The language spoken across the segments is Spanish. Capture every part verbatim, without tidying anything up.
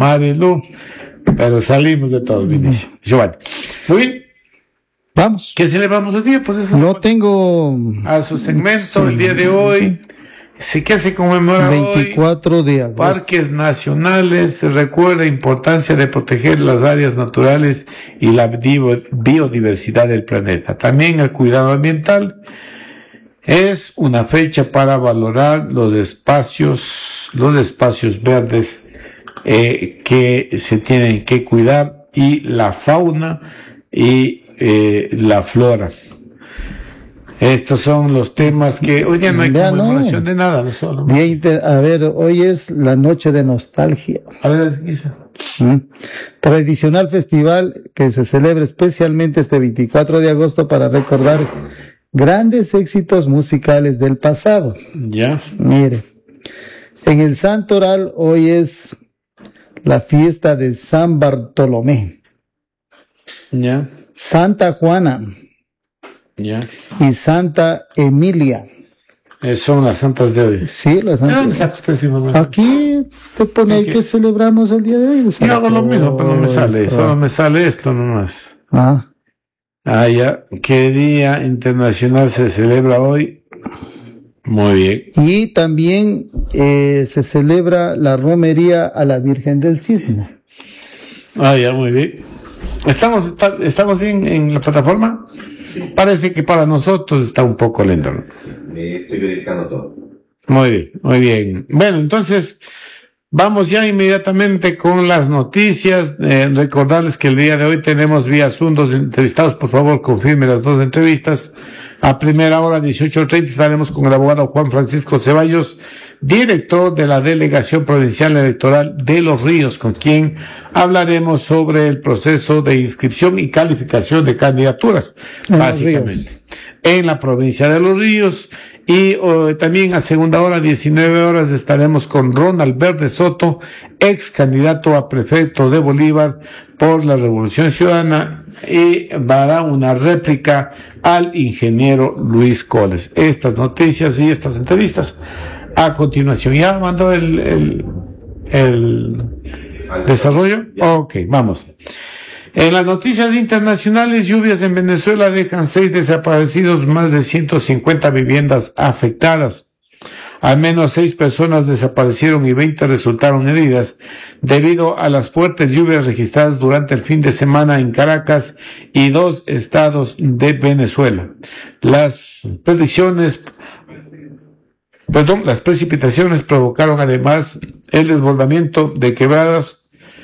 Marilu, pero salimos de todo, Vinicio. Giovanni. Muy bien. Vamos. ¿Qué celebramos hoy día? Pues eso. No tengo... A su segmento, Sí, el día de hoy. Sí, ¿qué se conmemora veinticuatro hoy? de agosto. Parques nacionales. Se recuerda la importancia de proteger las áreas naturales y la biodiversidad del planeta. También el cuidado ambiental. Es una fecha para valorar los espacios, los espacios verdes eh, que se tienen que cuidar, y la fauna y eh, la flora. Estos son los temas que hoy día no hay Ya, conmemoración no. de nada. No solo, Día inter- A ver, hoy es la noche de nostalgia. a ver, Isa. ¿Mm? Tradicional festival que se celebra especialmente este veinticuatro de agosto para recordar grandes éxitos musicales del pasado. Ya. Mire, en el Santoral hoy es la fiesta de San Bartolomé, Ya. Santa Juana Ya. y Santa Emilia. Eh, son las santas de hoy. Sí, la ¿De Santa dónde saca usted esa información? Aquí te pone Aquí. que celebramos el día de hoy. Yo hago lo mismo, pero no me sale. Solo me sale esto nomás. Ah, Ah, ya. ¿Qué día internacional se celebra hoy? Muy bien. y también eh, se celebra la romería a la Virgen del Cisne. Ah, ya, muy bien. ¿Estamos, está- estamos bien en la plataforma? Parece que para nosotros está un poco lento, ¿no? Me estoy verificando todo. Muy bien, muy bien. Bueno, entonces vamos ya inmediatamente con las noticias. Eh, recordarles que el día de hoy tenemos vía Zoom dos entrevistados. Por favor, confirme las dos entrevistas. A primera hora, dieciocho treinta, estaremos con el abogado Juan Francisco Ceballos, director de la Delegación Provincial Electoral de Los Ríos, con quien hablaremos sobre el proceso de inscripción y calificación de candidaturas, En Los básicamente, Ríos. en la provincia de Los Ríos. Y oh, también a segunda hora, diecinueve horas, estaremos con Ronald Verde Soto, ex candidato a prefecto de Bolívar por la Revolución Ciudadana, y dará una réplica al ingeniero Luis Coles. Estas noticias y estas entrevistas a continuación. ¿Ya mandó el, el, el desarrollo? Ok, vamos. En las noticias internacionales, lluvias en Venezuela dejan seis desaparecidos, más de ciento cincuenta viviendas afectadas. Al menos seis personas desaparecieron y veinte resultaron heridas debido a las fuertes lluvias registradas durante el fin de semana en Caracas y dos estados de Venezuela. Las predicciones, perdón, las precipitaciones provocaron además el desbordamiento de quebradas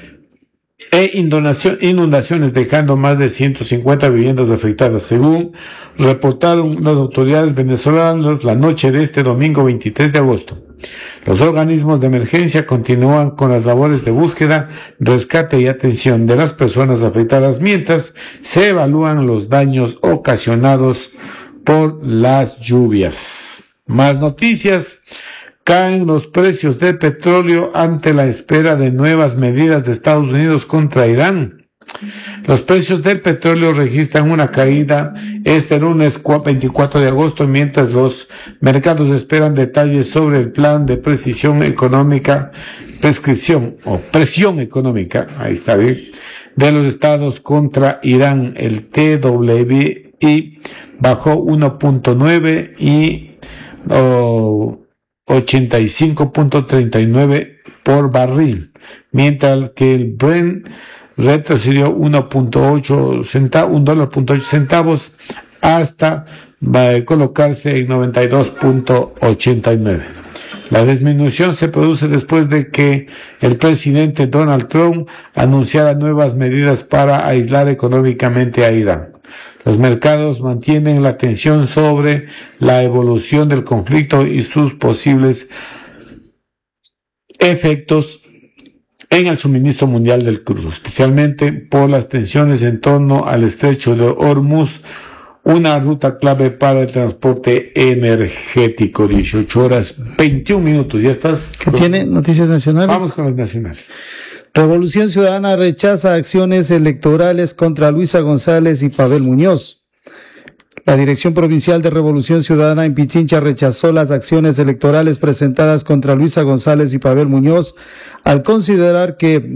e inundaciones, dejando más de ciento cincuenta viviendas afectadas, según reportaron las autoridades venezolanas la noche de este domingo veintitrés de agosto. Los organismos de emergencia continúan con las labores de búsqueda, rescate y atención de las personas afectadas, mientras se evalúan los daños ocasionados por las lluvias. Más noticias. Caen los precios del petróleo ante la espera de nuevas medidas de Estados Unidos contra Irán. Los precios del petróleo registran una caída este lunes veinticuatro de agosto, mientras los mercados esperan detalles sobre el plan de precisión económica, prescripción o presión económica, ahí está bien, de los estados contra Irán. El T W I bajó uno punto nueve y oh, ochenta y cinco punto treinta y nueve por barril, mientras que el Brent retrocedió uno punto ocho centavos, un dólar punto ocho centavos hasta va a colocarse en noventa y dos punto ochenta y nueve. La disminución se produce después de que el presidente Donald Trump anunciara nuevas medidas para aislar económicamente a Irán. Los mercados mantienen la atención sobre la evolución del conflicto y sus posibles efectos en el suministro mundial del crudo, especialmente por las tensiones en torno al estrecho de Hormuz, una ruta clave para el transporte energético. dieciocho horas veintiún minutos. ¿Ya estás? ¿Qué tiene? Noticias nacionales. Vamos con las nacionales. Revolución Ciudadana rechaza acciones electorales contra Luisa González y Pavel Muñoz. La Dirección Provincial de Revolución Ciudadana en Pichincha rechazó las acciones electorales presentadas contra Luisa González y Pavel Muñoz al considerar que